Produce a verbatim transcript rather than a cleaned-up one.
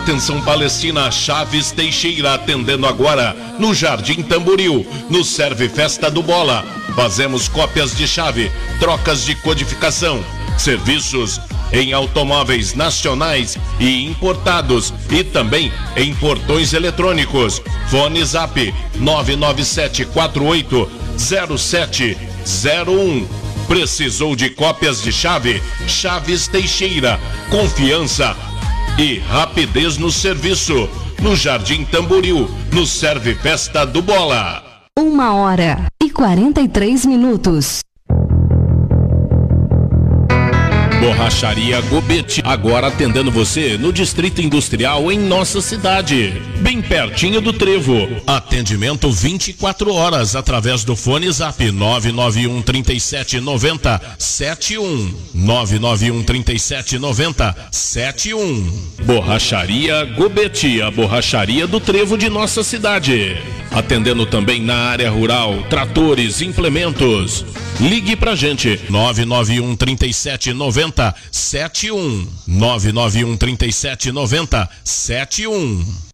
Atenção Palestina, Chaves Teixeira, atendendo agora no Jardim Tamboril, no Serve Festa do Bola. Fazemos cópias de chave, trocas de codificação, serviços em automóveis nacionais e importados e também em portões eletrônicos. Fone Zap nove nove sete quatro oito zero sete zero um. Precisou de cópias de chave? Chaves Teixeira, confiança e rapidez no serviço. No Jardim Tamboril, no Serve Festa do Bola. Uma hora e quarenta e três minutos. Borracharia Gobete, agora atendendo você no Distrito Industrial em nossa cidade, bem pertinho do Trevo. Atendimento vinte e quatro horas através do fone Zap nove nove um três sete nove zero sete um nove nove um três sete nove zero sete um. Borracharia Gobete, a borracharia do Trevo de nossa cidade. Atendendo também na área rural, tratores, implementos. Ligue pra gente, nove nove um três sete nove zero sete um nove nove um três sete nove zero sete um.